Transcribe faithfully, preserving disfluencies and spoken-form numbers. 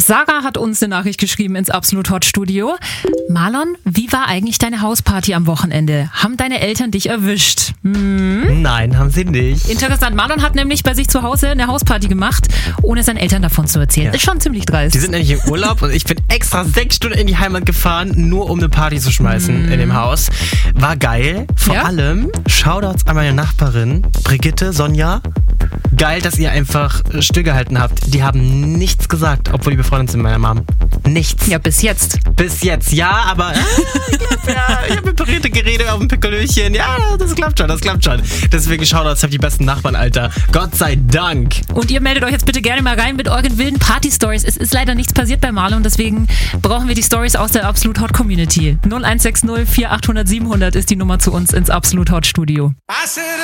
Sarah hat uns eine Nachricht geschrieben ins Absolut Hot Studio. Marlon, wie war eigentlich deine Hausparty am Wochenende? Haben deine Eltern dich erwischt? Hm? Nein, haben sie nicht. Interessant. Marlon hat nämlich bei sich zu Hause eine Hausparty gemacht, ohne seinen Eltern davon zu erzählen. Ja. Ist schon ziemlich dreist. Die sind nämlich im Urlaub und ich bin extra sechs Stunden in die Heimat gefahren, nur um eine Party zu schmeißen hm. in dem Haus. War geil. Vor ja? allem Shoutouts an meine Nachbarin, Brigitte, Sonja. Geil, dass ihr einfach stillgehalten habt. Die haben nichts gesagt, obwohl die befreundet sind mit meiner Mom. Nichts. Ja, bis jetzt. Bis jetzt, ja, aber äh, ich, glaub, ja, ich habe mit Brigitte geredet auf dem Piccolöchen. Ja, das klappt schon, das klappt schon. Deswegen Shoutouts, habt die besten Nachbarn, Alter. Gott sei Dank. Und ihr meldet euch jetzt bitte gerne mal rein mit euren wilden Party-Stories. Es ist leider nichts passiert bei Marlon, deswegen brauchen wir die Stories aus der Absolut Hot Community. null eins sechs null vier acht null null sieben null null ist die Nummer zu uns ins Absolut Hot Studio.